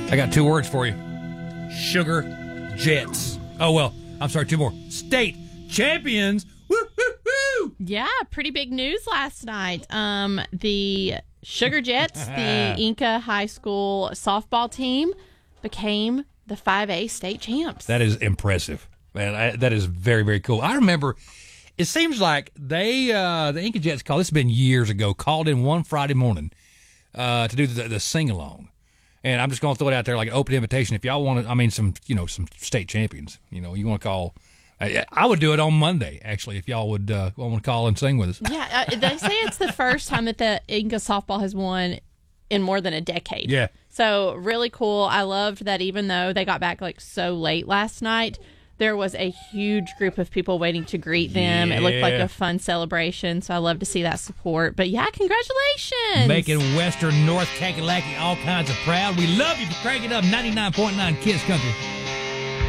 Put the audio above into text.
I got 2 words for you. Sugar Jets. Oh, well, I'm sorry, 2 more. State champions. Woo, woo, woo. Yeah, pretty big news last night. The Sugar Jets, the Inca High School softball team, became the 5A state champs. That is impressive. Man, that is very, very cool. I remember, it seems like the Inca Jets this has been years ago, called in one Friday morning to do the sing-along. And I'm just going to throw it out there like an open invitation. If y'all want to, some state champions, you want to call. I would do it on Monday, actually, if y'all would want to call and sing with us. Yeah, they say it's the first time that the Inca softball has won in more than a decade. Yeah. So really cool. I loved that even though they got back so late last night, there was a huge group of people waiting to greet them. Yeah. It looked like a fun celebration, so I love to see that support. But yeah, congratulations. Making Western North Kakalaki all kinds of proud. We love you for cranking up 99.9 Kids Country.